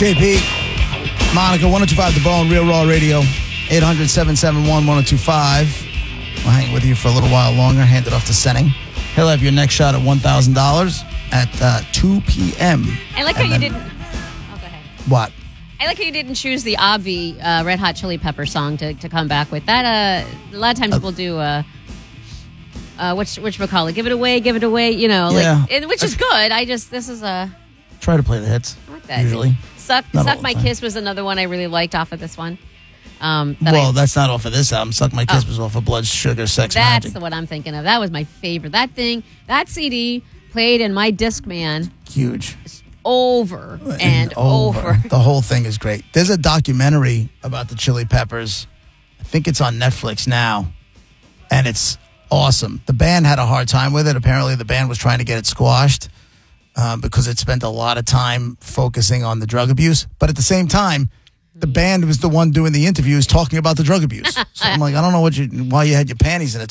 JP, Monica, 102.5 The Bone, Real Raw Radio, 800-771-1025. We'll hang with you for a little while longer. Hand it off to Senning. He'll have your next shot at $1,000 at 2 p.m. I like how you didn't... Oh, go ahead. What? I like how you didn't choose the Obvi Red Hot Chili Pepper song to come back with. That, a lot of times people do... whatchamacallit? Give it away, you know. Yeah. Which is good. This is a... Try to play the hits. I like that. Usually. Suck My Kiss was another one I really liked off of this one. That's not off of this album. Suck My Kiss was off of Blood Sugar Sex Magic. That's the one I'm thinking of. That was my favorite. That CD played in my Discman. Huge. Over and over. The whole thing is great. There's a documentary about the Chili Peppers. I think it's on Netflix now. And it's awesome. The band had a hard time with it. Apparently the band was trying to get it squashed because it spent a lot of time focusing on the drug abuse. But at the same time, the band was the one doing the interviews talking about the drug abuse. So I'm like, I don't know why you had your panties in a